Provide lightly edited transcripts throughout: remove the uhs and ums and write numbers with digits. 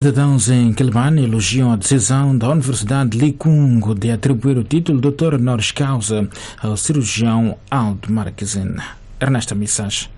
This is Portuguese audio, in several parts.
Cidadãos em Quelimane elogiam a decisão da Universidade de Licungo de atribuir o título de doutor honoris causa ao cirurgião Aldo Marquezine. Ernesto Missage.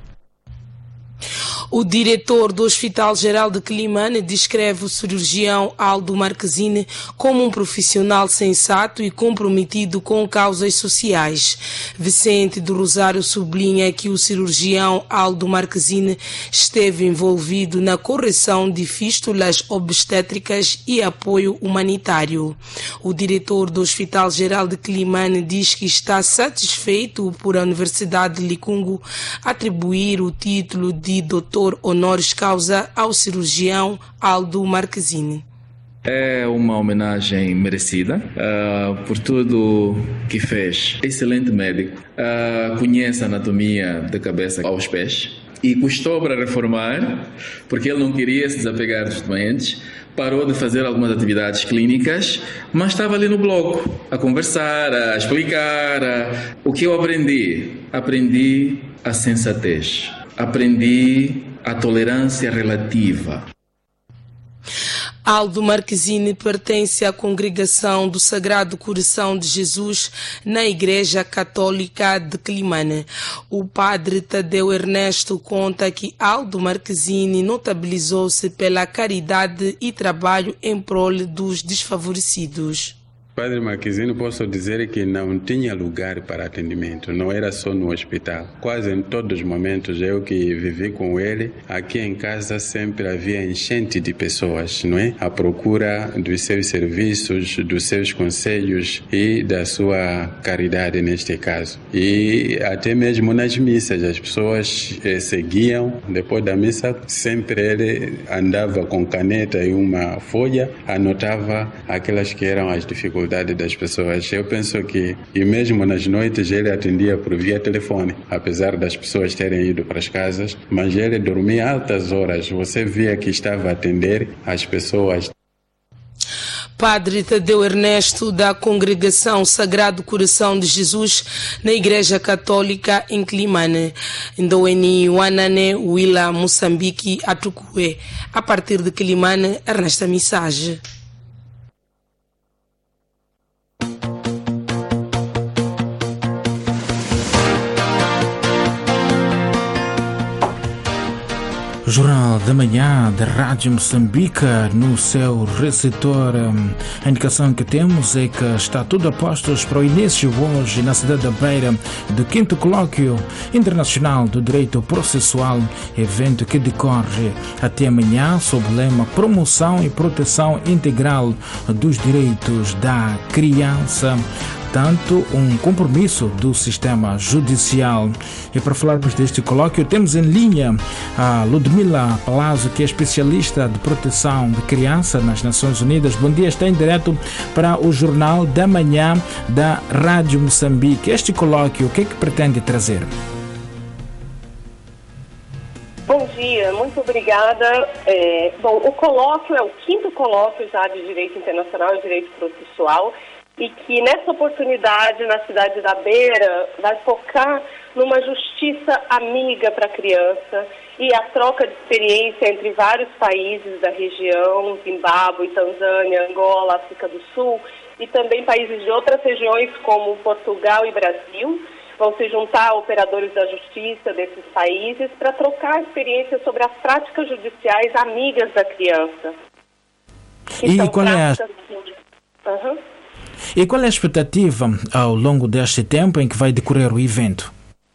O diretor do Hospital Geral de Quelimane descreve o cirurgião Aldo Marquezine como um profissional sensato e comprometido com causas sociais. Vicente do Rosário sublinha que o cirurgião Aldo Marquezine esteve envolvido na correção de fístulas obstétricas e apoio humanitário. O diretor do Hospital Geral de Quelimane diz que está satisfeito por a Universidade de Licungo atribuir o título de doutor honoris causa ao cirurgião Aldo Marquezine. É uma homenagem merecida por tudo que fez. Excelente médico, conhece a anatomia da cabeça aos pés e custou para reformar, porque ele não queria se desapegar dos doentes. Parou de fazer algumas atividades clínicas, mas estava ali no bloco, a conversar, a explicar. O que eu aprendi? Aprendi a sensatez. Aprendi a tolerância relativa. Aldo Marquezine pertence à congregação do Sagrado Coração de Jesus na Igreja Católica de Quelimane. O padre Tadeu Ernesto conta que Aldo Marquezine notabilizou-se pela caridade e trabalho em prol dos desfavorecidos. Padre Marquezine, posso dizer que não tinha lugar para atendimento, não era só no hospital. Quase em todos os momentos, eu que vivi com ele, aqui em casa sempre havia enchente de pessoas, não é? À procura dos seus serviços, dos seus conselhos e da sua caridade neste caso. E até mesmo nas missas, as pessoas seguiam, depois da missa, sempre ele andava com caneta e uma folha, anotava aquelas que eram as dificuldades das pessoas. Eu penso que, e mesmo nas noites, ele atendia por via telefone, apesar das pessoas terem ido para as casas, mas ele dormia altas horas. Você via que estava a atender as pessoas. Padre Tadeu Ernesto, da Congregação Sagrado Coração de Jesus, na Igreja Católica em Quelimane. Ndoeni Wanane, Willa, Moçambique, Atucué. A partir de Quelimane, Ernesto Missage. Jornal da Manhã da Rádio Moçambique, no seu receptor. A indicação que temos é que está tudo a postos para o início hoje na cidade da Beira do 5º Colóquio Internacional do Direito Processual, evento que decorre até amanhã sob o lema Promoção e Proteção Integral dos Direitos da Criança. Tanto um compromisso do sistema judicial. E para falarmos deste colóquio, temos em linha a Ludmila Palazzo, que é especialista de proteção de criança nas Nações Unidas. Bom dia, está em direto para o Jornal da Manhã da Rádio Moçambique. Este colóquio, o que é que pretende trazer? Bom dia, muito obrigada. O colóquio é o 5º colóquio já de Direito Internacional e Direito Processual, e que nessa oportunidade na cidade da Beira vai focar numa justiça amiga para a criança e a troca de experiência entre vários países da região, Zimbábue, Tanzânia, Angola, África do Sul, e também países de outras regiões como Portugal e Brasil. Vão se juntar operadores da justiça desses países para trocar experiências sobre as práticas judiciais amigas da criança. E qual é a expectativa ao longo deste tempo em que vai decorrer o evento?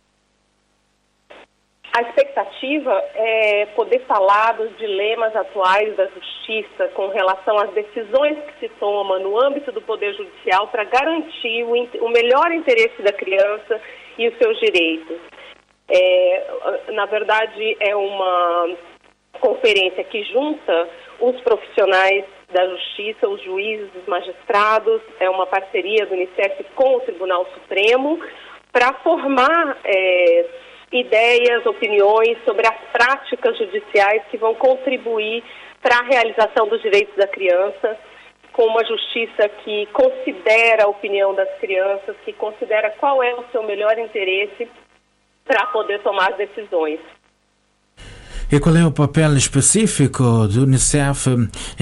A expectativa é poder falar dos dilemas atuais da justiça com relação às decisões que se tomam no âmbito do Poder Judicial para garantir o melhor interesse da criança e os seus direitos. Na verdade, é uma conferência que junta os profissionais da Justiça, os juízes, os magistrados, é uma parceria do Unicef com o Tribunal Supremo para formar ideias, opiniões sobre as práticas judiciais que vão contribuir para a realização dos direitos da criança, com uma justiça que considera a opinião das crianças, que considera qual é o seu melhor interesse para poder tomar as decisões. E qual é o papel específico do Unicef